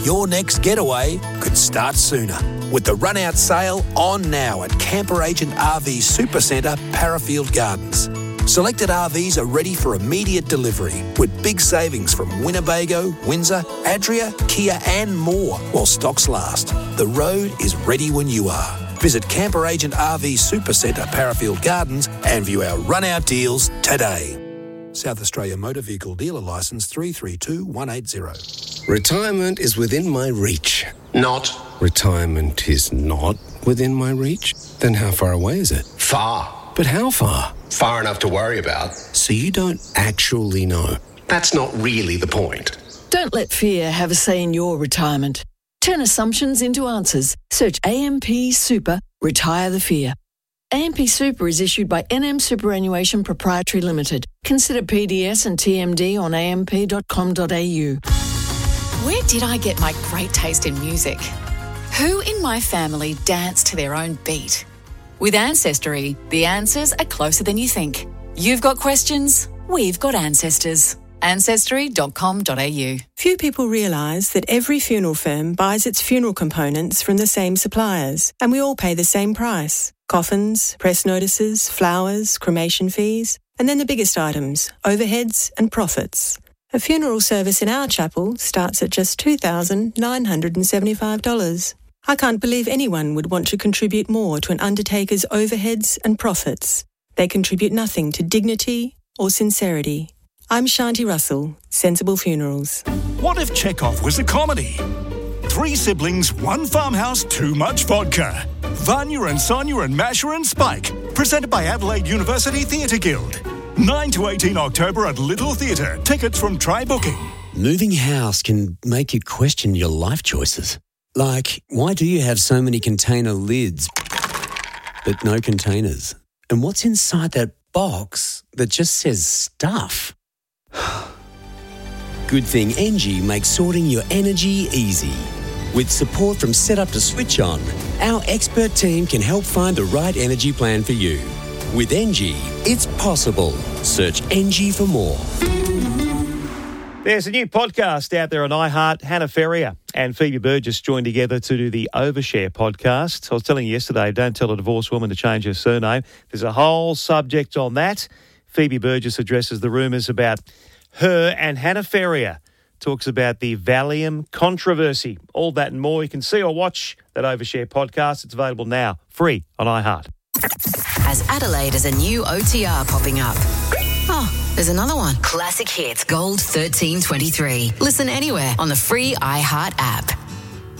your next getaway could start sooner. With the run-out sale on now at Camper Agent RV Supercentre, Parafield Gardens. Selected RVs are ready for immediate delivery with big savings from Winnebago, Windsor, Adria, Kia and more while stocks last. The road is ready when you are. Visit Camper Agent RV Supercentre, Parafield Gardens and view our run-out deals today. South Australia Motor Vehicle Dealer Licence 332180. Retirement is within my reach. Not. Retirement is not within my reach? Then how far away is it? Far. But how far? Far enough to worry about. So you don't actually know? That's not really the point. Don't let fear have a say in your retirement. Turn assumptions into answers. Search AMP Super, Retire the Fear. AMP Super is issued by NM Superannuation Proprietary Limited. Consider PDS and TMD on amp.com.au. Where did I get my great taste in music? Who in my family danced to their own beat? With Ancestry, the answers are closer than you think. You've got questions, we've got ancestors. Ancestry.com.au. Few people realise that every funeral firm buys its funeral components from the same suppliers, and we all pay the same price. Coffins, press notices, flowers, cremation fees, and then the biggest items, overheads and profits. A funeral service in our chapel starts at just $2,975. I can't believe anyone would want to contribute more to an undertaker's overheads and profits. They contribute nothing to dignity or sincerity. I'm Shanti Russell, Sensible Funerals. What if Chekhov was a comedy? 3 siblings, 1 farmhouse, too much vodka. Vanya and Sonia and Masha and Spike. Presented by Adelaide University Theatre Guild. 9 to 18 October at Little Theatre. Tickets from Try Booking. Moving house can make you question your life choices. Like, why do you have so many container lids but no containers? And what's inside that box that just says stuff? Good thing Engie makes sorting your energy easy. With support from setup to switch on, our expert team can help find the right energy plan for you. With Engie, it's possible. Search Engie for more. There's a new podcast out there on iHeart. Hannah Ferrier and Phoebe Burgess joined together to do the Overshare podcast. I was telling you yesterday, don't tell a divorced woman to change her surname. There's a whole subject on that. Phoebe Burgess addresses the rumours about her, and Hannah Ferrier talks about the Valium controversy. All that and more. You can see or watch that Overshare podcast. It's available now, free on iHeart. As Adelaide is a new OTR popping up. Oh, there's another one. Classic Hits Gold 1323. Listen anywhere on the free iHeart app.